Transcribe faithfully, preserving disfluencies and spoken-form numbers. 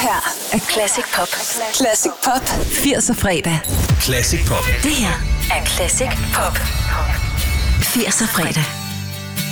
her er Classic Pop. Classic Pop. firserne fredag. Classic Pop. Det her er Classic Pop. firserne fredag.